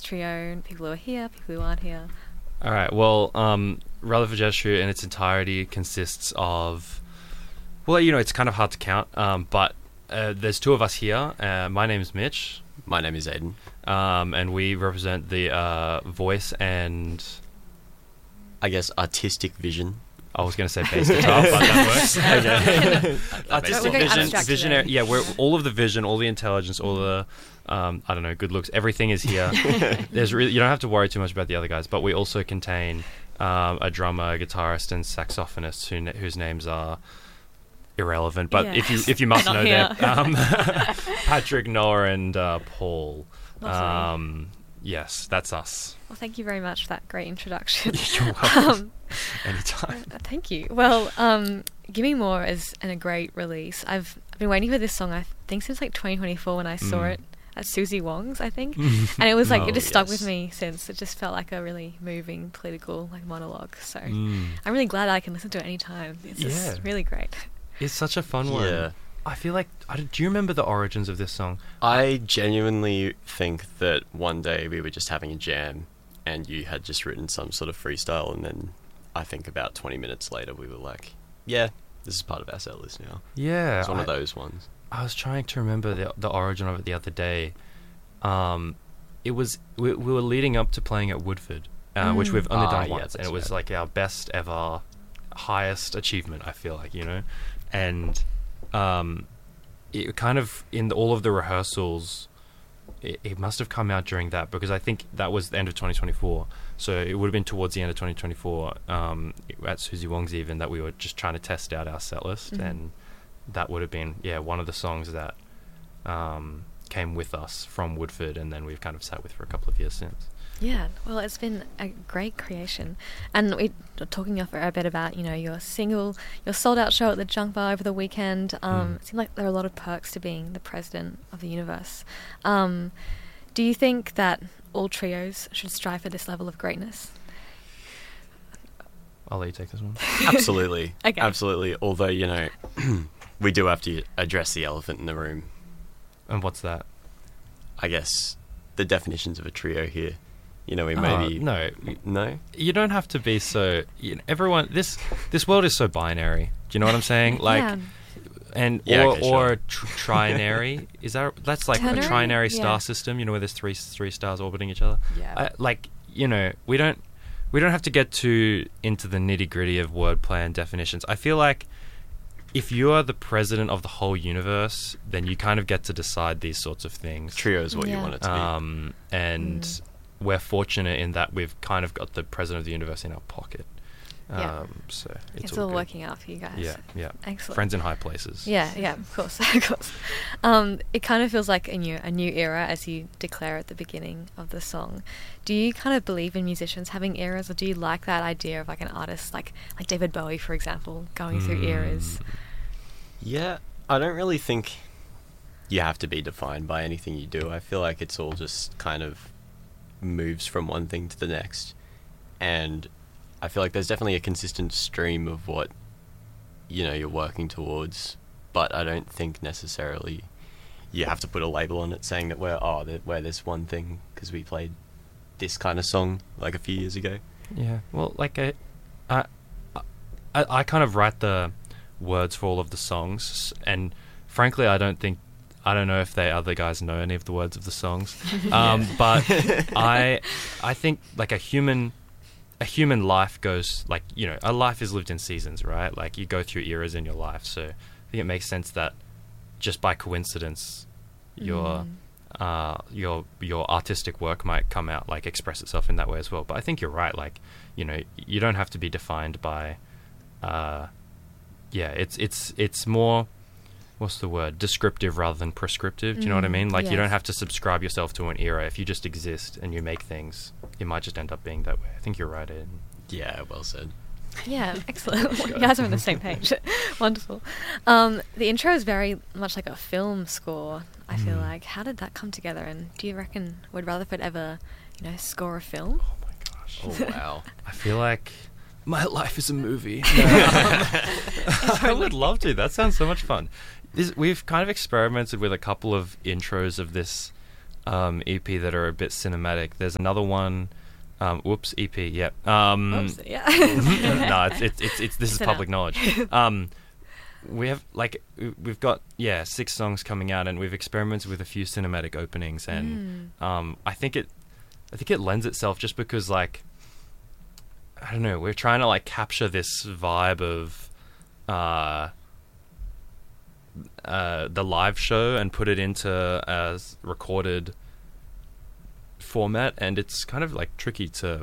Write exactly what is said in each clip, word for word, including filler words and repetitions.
trio, people who are here, people who aren't here. All right. Well, um, Rutherford Jazz Trio in its entirety consists of, well, you know, it's kind of hard to count, um, but uh, there's two of us here. Uh, my name's Mitch. My name is Aiden. Um, and we represent the uh, voice and, I guess, artistic vision. I was going to say bass guitar, but that works. Okay. Artistic We're going vision, abstract visionary. today. Yeah, we're all of the vision, all the intelligence, all the, um, I don't know, good looks. Everything is here. There's really, you don't have to worry too much about the other guys, but we also contain um, a drummer, a guitarist, and saxophonist who, whose names are irrelevant. But Yeah. if you if you must Not know here. them, um, Patrick, Noah, and uh, Paul. Lovely. Um, yes, that's us. Well, thank you very much for that great introduction. You're welcome. Um, Anytime. uh, thank you. Well, um, Give Me More is an, a great release. I've, I've been waiting for this song, I think, since like twenty twenty-four when I saw Mm. it at Susie Wong's, I think. And it was like, Oh, it just stuck yes. with me since. It just felt like a really moving political like monologue. So Mm. I'm really glad I can listen to it anytime. It's just Yeah. really great. It's such a fun one. Yeah. I feel like, I don't- do you remember the origins of this song? I genuinely think that one day we were just having a jam and you had just written some sort of freestyle, and then I think about twenty minutes later we were like, yeah, this is part of our set list now. Yeah. It's one I, of those ones. I was trying to remember the the origin of it the other day. Um, it was, we, we were leading up to playing at Woodford, uh, which Mm. we've only Ah, done yeah, once, and that's it was right. like our best ever, highest achievement, I feel like, you know? And um, it kind of, in all of the rehearsals, it, it must have come out during that, because I think that was the end of twenty twenty-four. So it would have been towards the end of twenty twenty-four, um, at Susie Wong's even, that we were just trying to test out our set list, Mhm. and that would have been, yeah, one of the songs that um, came with us from Woodford, and then we've kind of sat with for a couple of years since. Yeah, well, it's been a great creation. And we were talking a bit about, you know, your single, your sold-out show at the Junk Bar over the weekend. Um, Mm. It seemed like there are a lot of perks to being the president of the universe. Um, do you think that all trios should strive for this level of greatness? I'll let you take this one. Absolutely. Okay. Absolutely. Although, you know, we do have to address the elephant in the room. And what's that? I guess the definitions of a trio here. You know, we Oh, maybe... no, No? you don't have to be so. You know, everyone, this this world is so binary. Do you know what I'm saying? Like, yeah. and Yeah, or okay, sure. or tr- trinary. Is that that's like Ternary? a trinary star Yeah. system? You know, where there's three three stars orbiting each other. Yeah. I, like, you know, we don't we don't have to get too into the nitty gritty of wordplay and definitions. I feel like if you are the president of the whole universe, then you kind of get to decide these sorts of things. Trio is what you Yeah. want it to be. Um, and Mm. we're fortunate in that we've kind of got the president of the universe in our pocket. Um, Yeah. So it's, It's, all, all good. working out for you guys. Yeah, yeah. Excellent. Friends in high places. Yeah, yeah, of course, of course. Um, it kind of feels like a new a new era, as you declare at the beginning of the song. Do you kind of believe in musicians having eras, or do you like that idea of like an artist like like David Bowie, for example, going through eras? Mm. Yeah, I don't really think you have to be defined by anything you do. I feel like it's all just kind of moves from one thing to the next. And I feel like there's definitely a consistent stream of what, you know, you're working towards. But I don't think necessarily you have to put a label on it saying that we're, oh, that we're this one thing because we played this kind of song like a few years ago. Yeah. Well, like I, I, I, I kind of write the words for all of the songs, and frankly, I don't think I don't know if they other guys know any of the words of the songs. Um, but I, I think like a human, a human life goes like you know a life is lived in seasons, right? Like you go through eras in your life, so I think it makes sense that just by coincidence, your Mm. uh, your your artistic work might come out like express itself in that way as well. But I think you're right. Like you know, you don't have to be defined by, uh, yeah, it's it's it's more, what's the word? Descriptive rather than prescriptive. Do you know what I Mm, mean? Like you don't yes. have to subscribe yourself to an era. If you just exist and you make things, it might just end up being that way. I think you're right, Ed. Yeah, well said. Yeah, excellent. You guys are on the same page. Wonderful. Um, the intro is very much like a film score, I feel Mm. like. How did that come together? And do you reckon would Rutherford ever, you know, score a film? Oh my gosh. Oh, wow. I feel like my life is a movie. I would love to. That sounds so much fun. This, we've kind of experimented with a couple of intros of this um, E P that are a bit cinematic. There's another one. Um, whoops, E P. Yeah. Um, Oops, yeah. no, it's it's it's, it's this is Sit public out. knowledge. Um, we have like we- we've got yeah six songs coming out, and we've experimented with a few cinematic openings, and Mm. um, I think it I think it lends itself just because like I don't know, we're trying to like capture this vibe of uh, uh, the live show and put it into a s- recorded format, and it's kind of like tricky to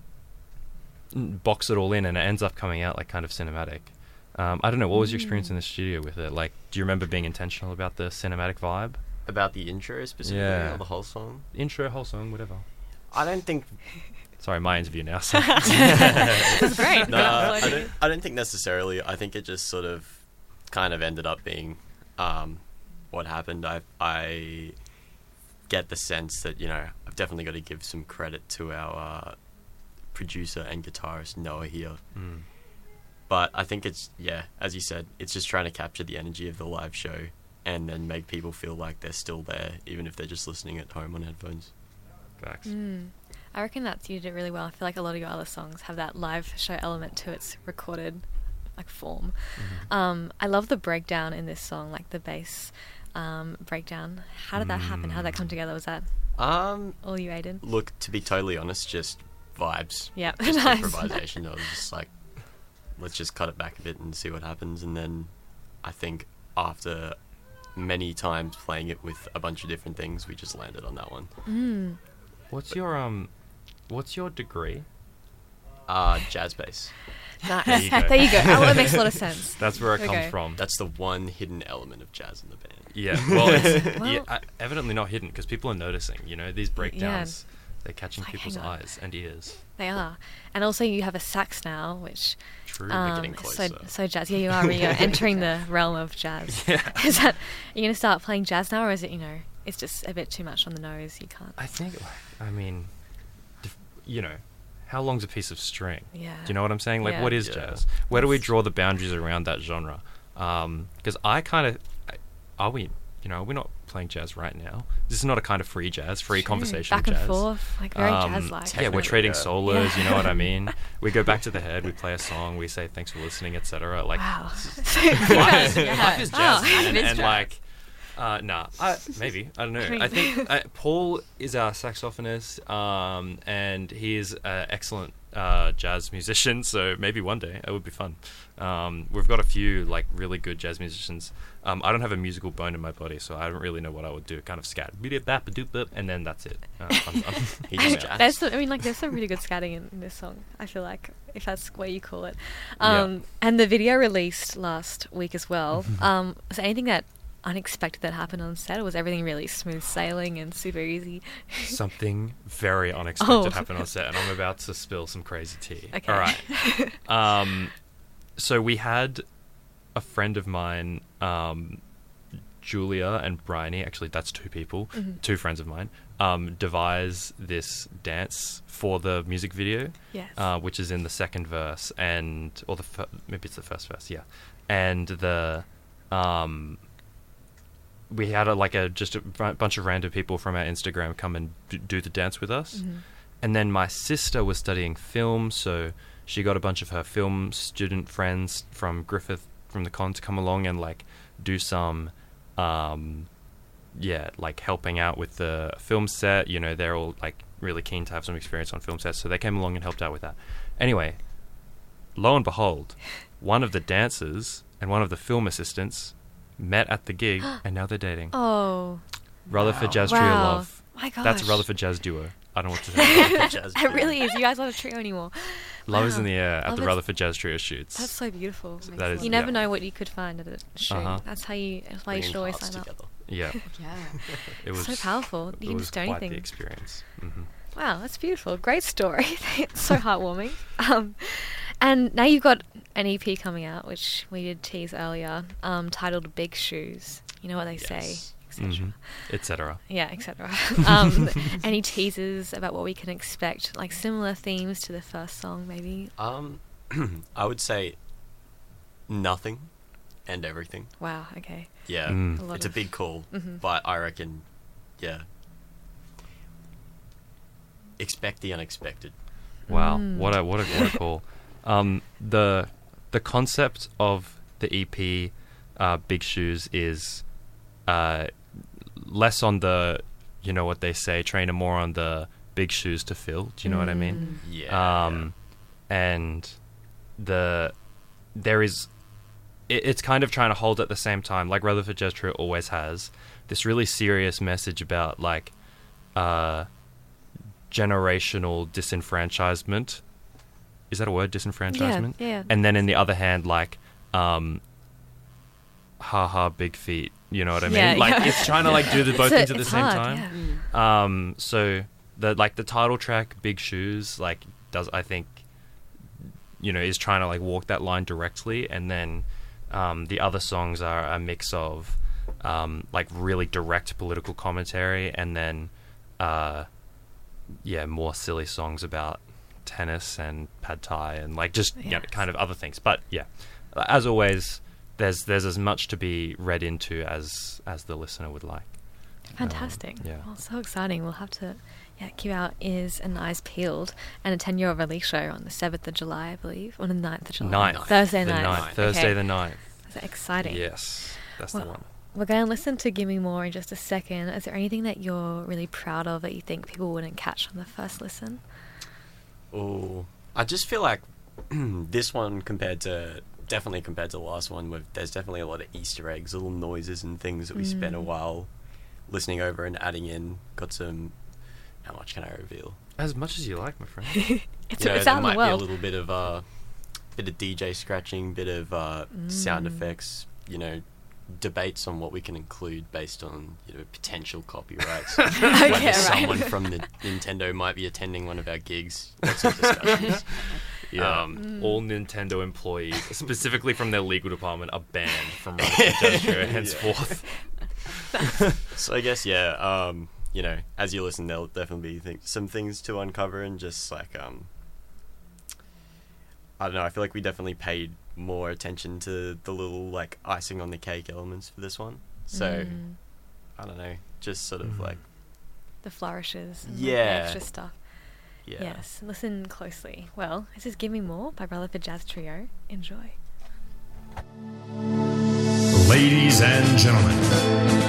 box it all in, and it ends up coming out like kind of cinematic. Um, I don't know, what was your experience in the studio with it? Like, do you remember being intentional about the cinematic vibe? About the intro specifically, Yeah. or the whole song? Intro, whole song, whatever. I don't think. Sorry, my interview now. So. This is great. No, Yeah, I so- don't. I don't think necessarily. I think it just sort of, kind of ended up being, um, what happened. I I get the sense that you know I've definitely got to give some credit to our uh, producer and guitarist Noah here. Mm. But I think it's, yeah, as you said, it's just trying to capture the energy of the live show and then make people feel like they're still there, even if they're just listening at home on headphones. Facts. Mm. I reckon that's you did it really well. I feel like a lot of your other songs have that live show element to its recorded like form. Mm-hmm. Um, I love the breakdown in this song, like the bass um, breakdown. How did that happen? How did that come together? Was that Um, all you, Aiden? look, to be totally honest, just vibes. Yeah, Just nice. improvisation. I was just like, let's just cut it back a bit and see what happens. And then I think after many times playing it with a bunch of different things, we just landed on that one. Mm. What's your um, what's your degree? Uh, jazz bass. Nice. There you go. There you go. Oh, that makes a lot of sense. That's where it Okay. comes from. That's the one hidden element of jazz in the band. Yeah, well, it's Well- yeah, uh, evidently not hidden because people are noticing. You know, these breakdowns, they're catching It's like, people's hang on. eyes and ears. They are. And also you have a sax now, which True. We're getting um, is so closer. so jazz. Yeah, you are. You're entering the realm of jazz. Yeah. Is that are you going to start playing jazz now, or is it you know it's just a bit too much on the nose? You can't. I think, like, I mean, dif- you know, how long's a piece of string? Yeah. Do you know what I'm saying? Like, Yeah. what is Yeah. jazz? Where do we draw the boundaries around that genre? Because I kind of, are we, you know, we're not playing jazz right now. This is not a kind of free jazz, free True. conversation Back jazz. and forth, like very Um, jazz-like. Yeah, we're Technically, trading yeah. solos. Yeah. You know what I mean? We go back to the head. We play a song. We say thanks for listening, et cetera. Like, Wow. life, Yeah. life is Wow, jazz, life man, is and jazz. like, uh, nah, I, maybe I don't know. I mean- I think uh, Paul is our saxophonist, um, and he is an excellent uh, jazz musician. So maybe one day it would be fun. Um, we've got a few like really good jazz musicians. Um, I don't have a musical bone in my body, so I don't really know what I would do. Kind of scat, and then that's it. Uh, I'm, I'm, He I'm just out. jazz. There's some, I mean, like, there's some really good scatting in, in this song. I feel like, if that's what you call it. Yeah. Um, And the video released last week as well. um, was there anything that unexpected that happened on set, or was everything really smooth sailing and super easy? Something very unexpected Oh. happened on set, and I'm about to spill some crazy tea. Okay. All right. Um, so we had a friend of mine, um, Julia and Bryony. Actually, that's two people, Mhm. two friends of mine. Um, devise this dance for the music video, Yes. uh, which is in the second verse, and or the fir- maybe it's the first verse, yeah. And the um, we had a, like a just a b- bunch of random people from our Instagram come and d- do the dance with us. Mhm. And then my sister was studying film, so she got a bunch of her film student friends from Griffith, from the con, to come along and like do some, um, yeah, like helping out with the film set. You know, they're all like really keen to have some experience on film sets, so they came along and helped out with that. Anyway, lo and behold, one of the dancers and one of the film assistants met at the gig, and now they're dating. Oh. Rutherford Wow. Jazz Trio Wow. Love. My gosh. That's a Rutherford Jazz Duo. I don't know what to say. Jazz It really is. You guys aren't a trio anymore. Love is Wow. in the air at Oh, the that's- Rutherford Jazz Trio shoots. That's so beautiful. That is- you never yeah. know what you could find at a show. Uh-huh. That's how you. That's why you Bringing should always hearts sign up. together. Yeah, Yeah. it was So powerful. You it can was just do quite anything. the experience. hmm Wow, that's beautiful. Great story. It's so heartwarming. Um, and now you've got an E P coming out, which we did tease earlier, um, titled Big Shoes. You know what they say, Yes. et cetera. hmm et cetera. Yeah, et cetera. um, any teasers about what we can expect? Like similar themes to the first song, maybe? Um, I would say nothing and everything. Wow, okay. Yeah, Mm. A lot it's a of- big call, Mhm. but I reckon, yeah, expect the unexpected. Wow, Mm. what a what a what a call. Um, the the concept of the E P, uh, Big Shoes, is uh, less on the, you know what they say, train, and more on the big shoes to fill. Do you know what I mean? Yeah. Um, and the there is it, it's kind of trying to hold at the same time, like Rutherford Jazz Trio always has, this really serious message about like uh, generational disenfranchisement. Is that a word, disenfranchisement? Yeah, yeah. And then in the other hand, like um, ha ha big feet. You know what I mean? Yeah, like yeah. it's trying to like do the both It's a- things at the it's same hard, time. yeah. Um, so the like the title track, Big Shoes, like does I think, you know, is trying to like walk that line directly, and then um, the other songs are a mix of um, like really direct political commentary, and then uh, yeah, more silly songs about tennis and pad thai and like just you know, Yes. kind of other things. But yeah, as always, there's there's as much to be read into as as the listener would like. Fantastic. Um, yeah. Well, so exciting. We'll have to yeah, keep our ears and eyes peeled and attend your release show on the seventh of July, I believe, or the ninth of July. Ninth. Thursday the night. ninth. Thursday Okay. the ninth. That's exciting. Yes, that's Well, the one. We're going to listen to Gimme More in just a second. Is there anything that you're really proud of that you think people wouldn't catch on the first listen? Oh, I just feel like this one compared to definitely compared to the last one, with there's definitely a lot of Easter eggs, little noises and things that we spent a Mm. while listening over and adding in. Got some. How much can I reveal? As much as you like, my friend. It's, You know, it's there out in might the be a world. little bit of uh, bit of D J scratching, bit of uh, sound Mm. effects. You know, debates on what we can include based on you know potential copyrights. Okay, Whether right. someone from the Nintendo might be attending one of our gigs. Lots of discussions. Yeah, Um, all Nintendo employees, specifically from their legal department, are banned from running Jazz Trio henceforth. So I guess yeah, um, you know, as you listen, there'll definitely be th- some things to uncover, and just like um, I don't know. I feel like we definitely paid more attention to the little like icing on the cake elements for this one. So Mm. I don't know, just sort of Mm. like The flourishes and Yeah. the extra stuff. yeah. Yes, listen closely. Well, this is Give Me More by Rutherford Jazz Trio. Enjoy. Ladies and gentlemen,